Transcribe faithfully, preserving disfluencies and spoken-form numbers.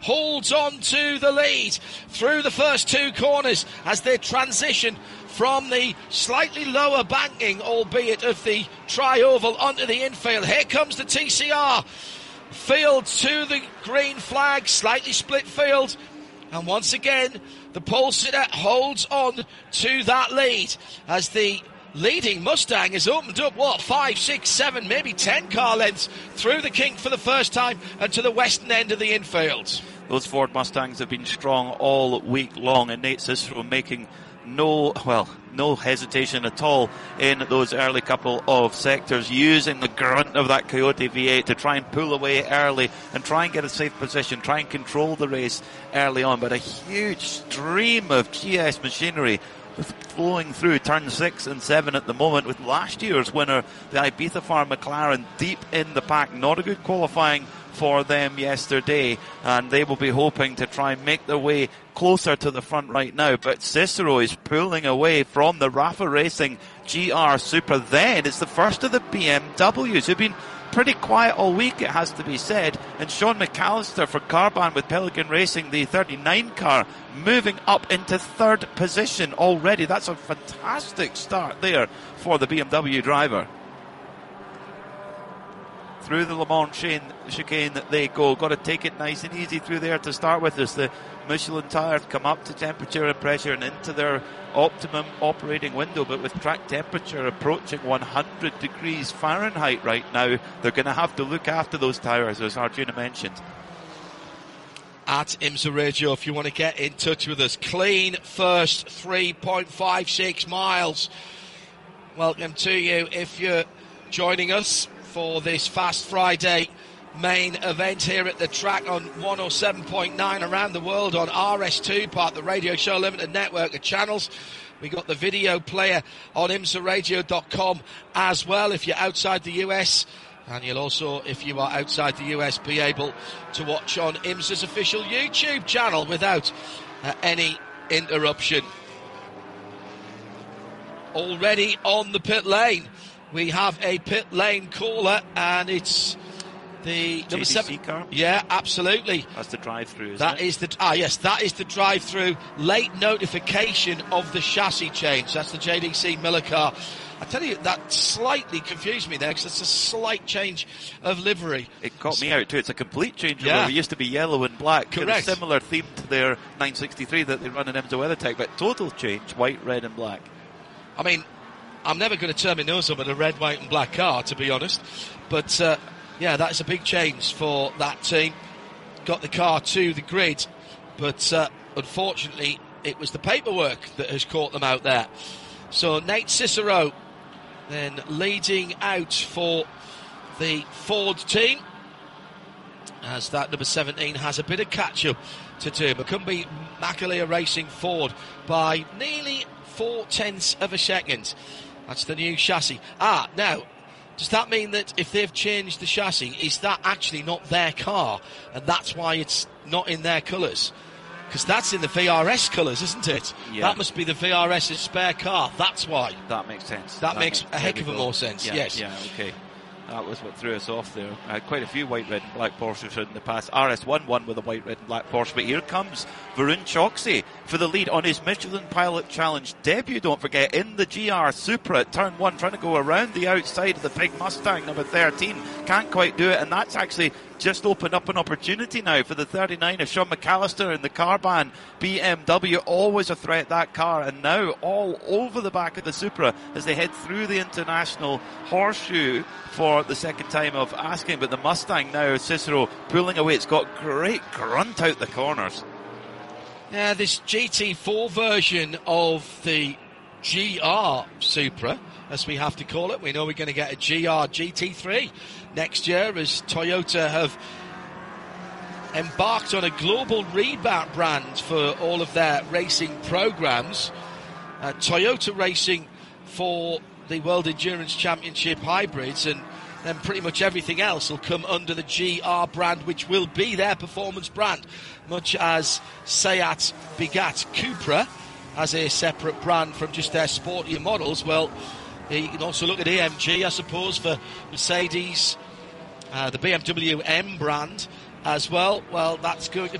holds on to the lead through the first two corners as they transition from the slightly lower banking, albeit of the tri-oval, onto the infield. Here comes the T C R field to the green flag, slightly split field, and once again the pole sitter holds on to that lead as the leading Mustang has opened up, what, five, six, seven, maybe ten car lengths through the kink for the first time and to the western end of the infield. Those Ford Mustangs have been strong all week long, and Nate Cicero making no, well, no hesitation at all in those early couple of sectors, using the grunt of that Coyote V eight to try and pull away early and try and get a safe position, try and control the race early on. But a huge stream of G S machinery flowing through turn six and seven at the moment, with last year's winner, the Ibiza Farm McLaren, deep in the pack. Not a good qualifying for them yesterday, and they will be hoping to try and make their way closer to the front right now. But Cicero is pulling away from the Rafa Racing G R Supra. Then it's the first of the B M Ws who've been pretty quiet all week, it has to be said, and Sean McAllister for Carbahn with Pelican Racing, the thirty-nine car, moving up into third position already. That's a fantastic start there for the B M W driver. Through the Le Mans chicane, chicane that they go. Got to take it nice and easy through there to start with, as the Michelin tyres come up to temperature and pressure and into their optimum operating window. But with track temperature approaching one hundred degrees Fahrenheit right now, they're going to have to look after those tyres, as Arjuna mentioned. At IMSA Radio, if you want to get in touch with us. Clean first three point five six miles. Welcome to you if you're joining us for this Fast Friday main event here at the track on one oh seven point nine around the world on R S two, part of the Radio Show Limited network of channels. We got the video player on imsa radio dot com as well if you're outside the U S, and you'll also, if you are outside the U S, be able to watch on IMSA's official YouTube channel without uh, any interruption. Already on the pit lane, we have a pit lane caller, and it's the number seven car. Yeah, absolutely. That's the drive-through. Isn't that it? is the ah yes, that is the drive-through. Late notification of the chassis change. That's the J D C Miller car. I tell you, that slightly confused me there, because it's a slight change of livery. It caught me out too. It's a complete change of Yeah. livery. It used to be yellow and black. Correct. A similar theme to their nine sixty-three that they run in IMSA WeatherTech, but total change: white, red, and black. I mean, I'm never going to turn my nose up at a red, white and black car, to be honest. But, uh, yeah, that's a big change for that team. Got the car to the grid, but uh, unfortunately it was the paperwork that has caught them out there. So Nate Cicero then leading out for the Ford team, as that number seventeen has a bit of catch-up to do. Macumbi Makalia Racing Ford by nearly four tenths of a second. That's the new chassis. Ah, now, does that mean that if they've changed the chassis, is that actually not their car, and that's why it's not in their colours? Because that's in the V R S colours, isn't it? Yeah. That must be the V R S's spare car. That's why. That makes sense. That, that makes, makes a heck of a more sense, yeah, yes. Yeah, okay. That was what threw us off there. I had quite a few white, red and black Porsches in the past. R S one won with a white, red and black Porsche, but here comes Varun Choksi for the lead on his Michelin Pilot Challenge debut, don't forget, in the G R Supra at turn one, trying to go around the outside of the big Mustang, number thirteen. Can't quite do it, and that's actually just opened up an opportunity now for the thirty-nine of Sean McAllister in the Carbahn B M W. Always a threat, that car, and now all over the back of the Supra as they head through the International Horseshoe for the second time of asking. But the Mustang now, Cicero pulling away. It's got great grunt out the corners. Yeah, this G T four version of the G R Supra, as we have to call it. We know we're going to get a G R G T three next year, as Toyota have embarked on a global rebrand for all of their racing programs. Uh, Toyota Racing for the World Endurance Championship hybrids, and then pretty much everything else will come under the G R brand, which will be their performance brand, much as Seat begat Cupra as a separate brand from just their sportier models. Well, you can also look at A M G, I suppose, for Mercedes, uh, the B M W M brand as well. Well, that's going to